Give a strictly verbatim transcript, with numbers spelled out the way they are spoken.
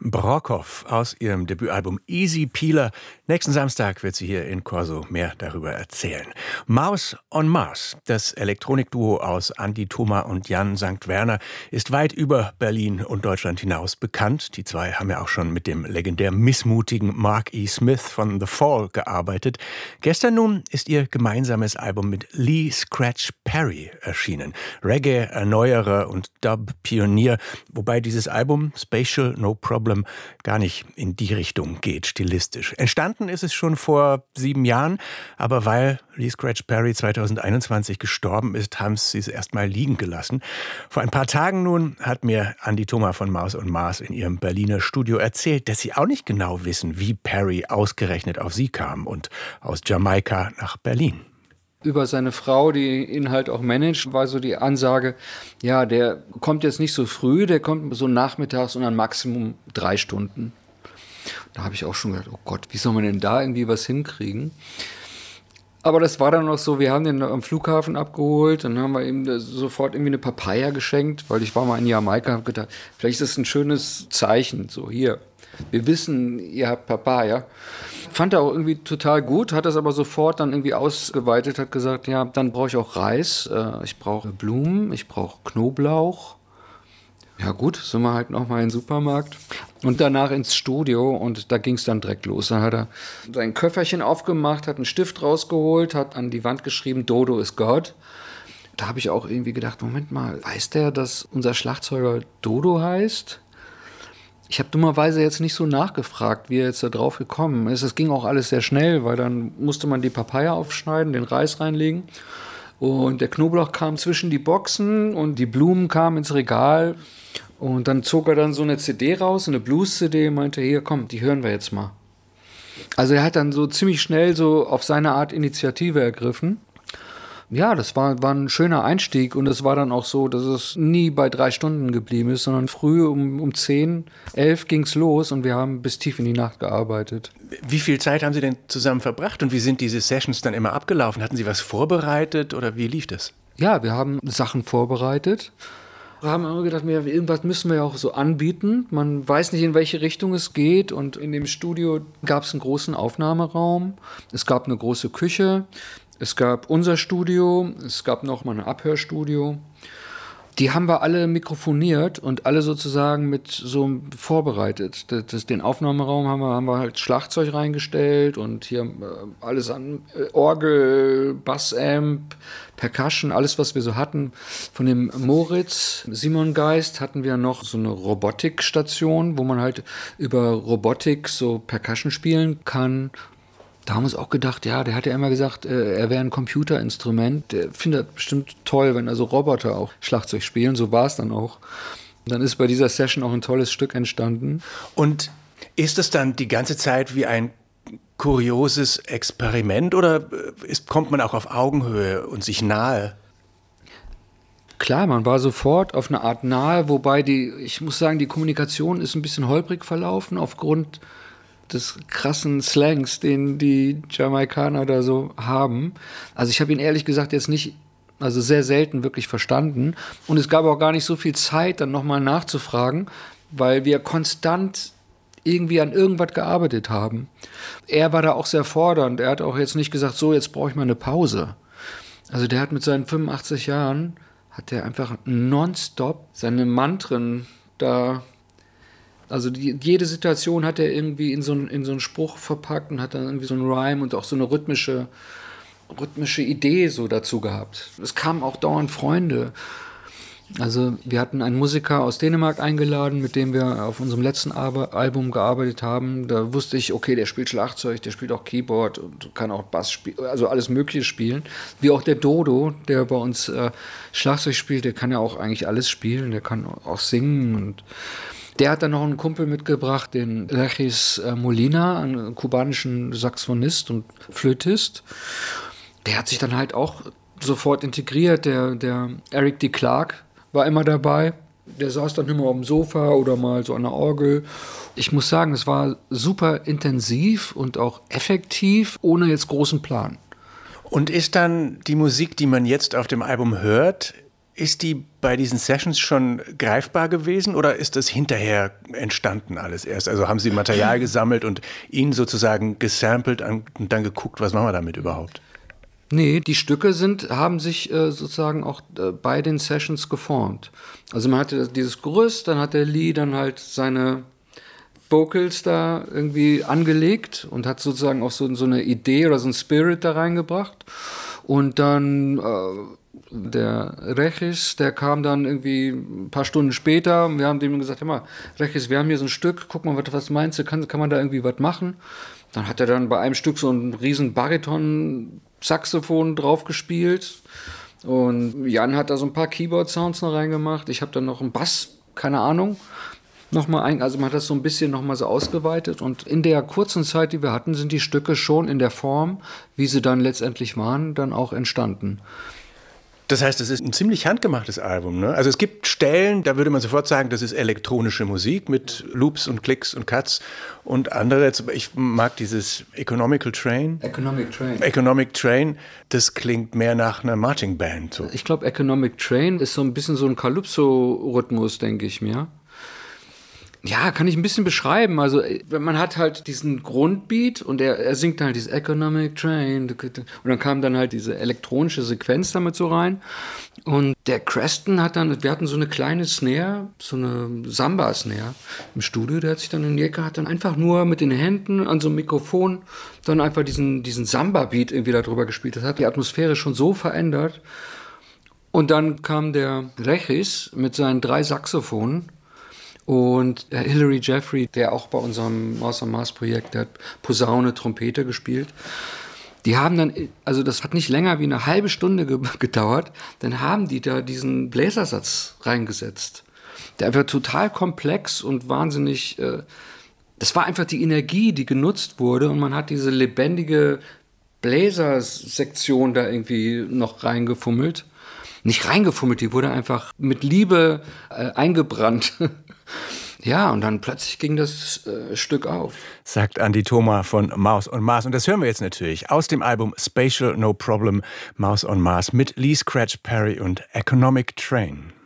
Brockhoff aus ihrem Debütalbum Easy Peeler. Nächsten Samstag wird sie hier in Corso mehr darüber erzählen. Maus on Mars, das Elektronikduo aus Andi Thoma und Jan Sankt Werner, ist weit über Berlin und Deutschland hinaus bekannt. Die zwei haben ja auch schon mit dem legendär missmutigen Mark E. Smith von The Fall gearbeitet. Gestern nun ist ihr gemeinsames Album mit Lee Scratch Perry erschienen. Reggae-Erneuerer und Dub-Pionier, wobei dieses Album Spatial No Problem gar nicht in die Richtung geht, stilistisch. Entstanden ist es schon vor sieben Jahren, aber weil Lee Scratch Perry zweitausendeinundzwanzig gestorben ist, haben sie es erstmal liegen gelassen. Vor ein paar Tagen nun hat mir Andi Thoma von Maus on Mars in ihrem Berliner Studio erzählt, dass sie auch nicht genau wissen, wie Perry ausgerechnet auf sie kam und aus Jamaika nach Berlin. Über seine Frau, die ihn halt auch managt, war so die Ansage, ja, der kommt jetzt nicht so früh, der kommt so nachmittags und dann Maximum drei Stunden. Da habe ich auch schon gedacht, oh Gott, wie soll man denn da irgendwie was hinkriegen? Aber das war dann noch so, wir haben den am Flughafen abgeholt, dann haben wir ihm sofort irgendwie eine Papaya geschenkt, weil ich war mal in Jamaika, habe gedacht, vielleicht ist das ein schönes Zeichen, so hier. Wir wissen, ihr habt Papaya. Fand er auch irgendwie total gut, hat das aber sofort dann irgendwie ausgeweitet, hat gesagt, ja, dann brauche ich auch Reis, äh, ich brauche Blumen, ich brauche Knoblauch. Ja gut, sind wir halt nochmal in den Supermarkt. Und danach ins Studio und da ging es dann direkt los. Dann hat er sein Köfferchen aufgemacht, hat einen Stift rausgeholt, hat an die Wand geschrieben, Dodo is God. Da habe ich auch irgendwie gedacht, Moment mal, weiß der, dass unser Schlagzeuger Dodo heißt? Ich habe dummerweise jetzt nicht so nachgefragt, wie er jetzt da drauf gekommen ist. Es ging auch alles sehr schnell, weil dann musste man die Papaya aufschneiden, den Reis reinlegen. Und der Knoblauch kam zwischen die Boxen und die Blumen kamen ins Regal. Und dann zog er dann so eine C D raus, eine Blues-C D, und meinte, hier, komm, die hören wir jetzt mal. Also er hat dann so ziemlich schnell so auf seine Art Initiative ergriffen. Ja, das war, war ein schöner Einstieg und es war dann auch so, dass es nie bei drei Stunden geblieben ist, sondern früh um, um zehn, elf ging's los und wir haben bis tief in die Nacht gearbeitet. Wie viel Zeit haben Sie denn zusammen verbracht und wie sind diese Sessions dann immer abgelaufen? Hatten Sie was vorbereitet oder wie lief das? Ja, wir haben Sachen vorbereitet. Wir haben immer gedacht, irgendwas müssen wir ja auch so anbieten. Man weiß nicht, in welche Richtung es geht. Und in dem Studio gab es einen großen Aufnahmeraum. Es gab eine große Küche. Es gab unser Studio. Es gab noch mal ein Abhörstudio. Die haben wir alle mikrofoniert und alle sozusagen mit so vorbereitet. Das, das, den Aufnahmeraum haben wir, haben wir halt Schlagzeug reingestellt und hier äh, alles an äh, Orgel, Bassamp, Percussion, alles, was wir so hatten. Von dem Moritz Simon Geist hatten wir noch so eine Robotikstation, wo man halt über Robotik so Percussion spielen kann. Da haben wir uns auch gedacht, ja, der hat ja immer gesagt, äh, er wäre ein Computerinstrument. Der findet bestimmt toll, wenn also Roboter auch Schlagzeug spielen. So war es dann auch. Und dann ist bei dieser Session auch ein tolles Stück entstanden. Und ist es dann die ganze Zeit wie ein kurioses Experiment oder ist, kommt man auch auf Augenhöhe und sich nahe? Klar, man war sofort auf eine Art nahe, wobei die, ich muss sagen, die Kommunikation ist ein bisschen holprig verlaufen aufgrund des krassen Slangs, den die Jamaikaner da so haben. Also ich habe ihn ehrlich gesagt jetzt nicht, also sehr selten wirklich verstanden. Und es gab auch gar nicht so viel Zeit, dann nochmal nachzufragen, weil wir konstant irgendwie an irgendwas gearbeitet haben. Er war da auch sehr fordernd. Er hat auch jetzt nicht gesagt, so, jetzt brauche ich mal eine Pause. Also der hat mit seinen fünfundachtzig Jahren, hat der einfach nonstop seine Mantren da. Also die, jede Situation hat er irgendwie in so, in so einen Spruch verpackt und hat dann irgendwie so einen Rhyme und auch so eine rhythmische, rhythmische Idee so dazu gehabt. Es kamen auch dauernd Freunde. Also wir hatten einen Musiker aus Dänemark eingeladen, mit dem wir auf unserem letzten Ar- Album gearbeitet haben. Da wusste ich, okay, der spielt Schlagzeug, der spielt auch Keyboard und kann auch Bass spielen, also alles Mögliche spielen. Wie auch der Dodo, der bei uns äh, Schlagzeug spielt, der kann ja auch eigentlich alles spielen, der kann auch singen und der hat dann noch einen Kumpel mitgebracht, den Regis Molina, einen kubanischen Saxophonist und Flötist. Der hat sich dann halt auch sofort integriert. Der, der Eric de Clark war immer dabei. Der saß dann immer auf dem Sofa oder mal so an der Orgel. Ich muss sagen, es war super intensiv und auch effektiv, ohne jetzt großen Plan. Und ist dann die Musik, die man jetzt auf dem Album hört, ist die bei diesen Sessions schon greifbar gewesen oder ist das hinterher entstanden alles erst? Also haben Sie Material gesammelt und ihn sozusagen gesampelt und dann geguckt, was machen wir damit überhaupt? Nee, die Stücke sind, haben sich äh, sozusagen auch äh, bei den Sessions geformt. Also man hatte dieses Gerüst, dann hat der Lee dann halt seine Vocals da irgendwie angelegt und hat sozusagen auch so, so eine Idee oder so ein Spirit da reingebracht. Und dann äh, der Regis, der kam dann irgendwie ein paar Stunden später und wir haben dem gesagt, hör mal, Regis, wir haben hier so ein Stück, guck mal, was, was meinst du, kann, kann man da irgendwie was machen? Dann hat er dann bei einem Stück so einen riesen Bariton-Saxophon drauf gespielt und Jan hat da so ein paar Keyboard-Sounds noch reingemacht. Ich habe dann noch einen Bass, keine Ahnung, nochmal ein, also man hat das so ein bisschen nochmal so ausgeweitet und in der kurzen Zeit, die wir hatten, sind die Stücke schon in der Form, wie sie dann letztendlich waren, dann auch entstanden. Das heißt, es ist ein ziemlich handgemachtes Album, ne? Also es gibt Stellen, da würde man sofort sagen, das ist elektronische Musik mit Loops und Klicks und Cuts und andere. Ich mag dieses Economical Train. Economic Train. Economic Train, das klingt mehr nach einer Marching Band. So. Ich glaube, Economic Train ist so ein bisschen so ein Calypso-Rhythmus, denke ich mir. Ja, kann ich ein bisschen beschreiben. Also man hat halt diesen Grundbeat und er, er singt halt dieses Economic Train und dann kam dann halt diese elektronische Sequenz damit so rein und der Creston hat dann, wir hatten so eine kleine Snare, so eine Samba-Snare im Studio, der hat sich dann in die Ecke, hat dann einfach nur mit den Händen an so einem Mikrofon dann einfach diesen, diesen Samba-Beat irgendwie da drüber gespielt. Das hat die Atmosphäre schon so verändert und dann kam der Regis mit seinen drei Saxophonen. Und Hilary Jeffrey, der auch bei unserem Maus on Mars Projekt, der hat Posaune, Trompete gespielt. Die haben dann, also das hat nicht länger wie eine halbe Stunde ge- gedauert, dann haben die da diesen Bläsersatz reingesetzt. Der war total komplex und wahnsinnig, äh, das war einfach die Energie, die genutzt wurde und man hat diese lebendige Bläsersektion da irgendwie noch reingefummelt. Nicht reingefummelt, die wurde einfach mit Liebe äh, eingebrannt. Ja, und dann plötzlich ging das äh, Stück auf. Sagt Andi Thoma von Maus on Mars. Und das hören wir jetzt natürlich aus dem Album Spatial No Problem, Maus on Mars mit Lee Scratch Perry und Economic Train.